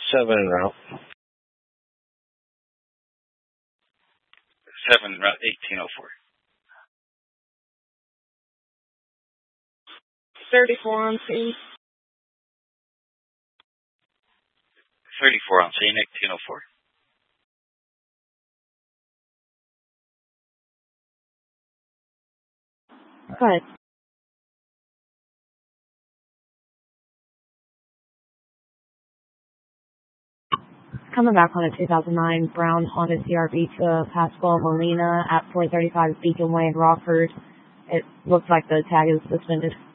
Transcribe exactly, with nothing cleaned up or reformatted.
seven en route. seven en route, eighteen oh four. thirty-four on scene. thirty-four on scene, eighteen oh four. Go ahead. Coming back on a two thousand nine brown Honda C R V to Pascal Molina at four thirty-five Beacon Way in Rockford. It looks like the tag is suspended.